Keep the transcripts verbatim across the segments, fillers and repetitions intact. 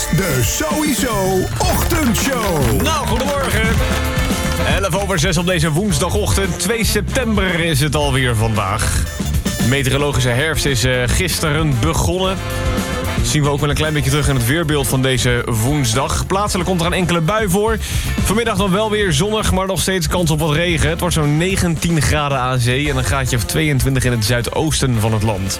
de Sowieso Ochtendshow. Nou, goedemorgen. elf over zes op deze woensdagochtend. twee september is het alweer vandaag. De meteorologische herfst is uh, gisteren begonnen. Dat zien we ook wel een klein beetje terug in het weerbeeld van deze woensdag. Plaatselijk komt er een enkele bui voor. Vanmiddag dan wel weer zonnig, maar nog steeds kans op wat regen. Het wordt zo'n negentien graden aan zee en een graadje of tweeëntwintig in het zuidoosten van het land.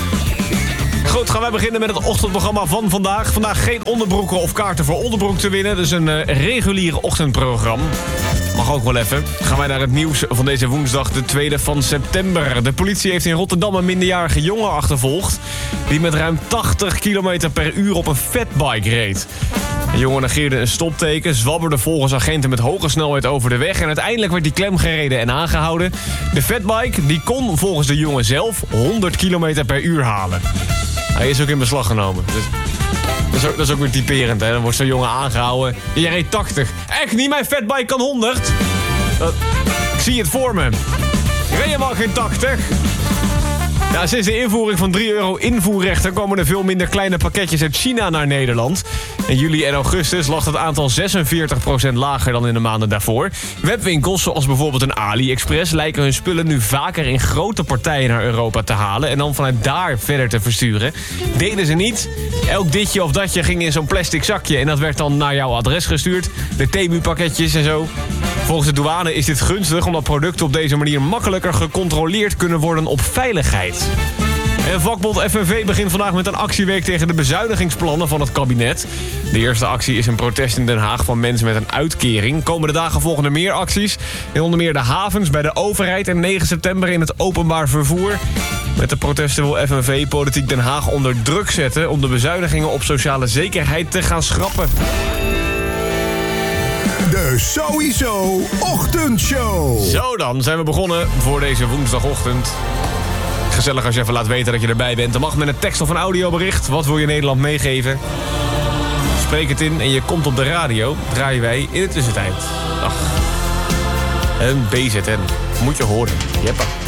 Goed, gaan wij beginnen met het ochtendprogramma van vandaag. Vandaag geen onderbroeken of kaarten voor onderbroek te winnen. Dus een uh, regulier ochtendprogramma. Mag ook wel even. Gaan wij naar het nieuws van deze woensdag, de tweede van september. De politie heeft in Rotterdam een minderjarige jongen achtervolgd die met ruim tachtig kilometer per uur op een fatbike reed. De jongen negeerde een stopteken, zwabberde volgens agenten met hoge snelheid over de weg en uiteindelijk werd hij klemgereden en aangehouden. De fatbike die kon volgens de jongen zelf honderd kilometer per uur halen. Hij is ook in beslag genomen. Dus dat, is ook, dat is ook weer typerend, hè. Dan wordt zo'n jongen aangehouden. Jij reed tachtig. Echt niet, mijn fatbike kan honderd. Uh, ik zie het voor me. Ik reed helemaal geen tachtig. Ja, sinds de invoering van drie euro invoerrechten komen er veel minder kleine pakketjes uit China naar Nederland. In juli en augustus lag het aantal zesenveertig procent lager dan in de maanden daarvoor. Webwinkels zoals bijvoorbeeld een AliExpress lijken hun spullen nu vaker in grote partijen naar Europa te halen en dan vanuit daar verder te versturen. Deden ze niet. Elk ditje of datje ging in zo'n plastic zakje en dat werd dan naar jouw adres gestuurd. De Temu-pakketjes en zo. Volgens de douane is dit gunstig omdat producten op deze manier makkelijker gecontroleerd kunnen worden op veiligheid. En vakbond F N V begint vandaag met een actieweek tegen de bezuinigingsplannen van het kabinet. De eerste actie is een protest in Den Haag van mensen met een uitkering. Komende dagen volgen er meer acties. In onder meer de havens, bij de overheid en negen september in het openbaar vervoer. Met de protesten wil F N V Politiek Den Haag onder druk zetten om de bezuinigingen op sociale zekerheid te gaan schrappen. De Sowieso Ochtendshow. Zo dan, zijn we begonnen voor deze woensdagochtend. Gezellig als je even laat weten dat je erbij bent. Dan mag met een tekst of een audiobericht. Wat wil je Nederland meegeven? Spreek het in en je komt op de radio. Draaien wij in de tussentijd. Ach, een B Z N. Moet je horen. Jeppa.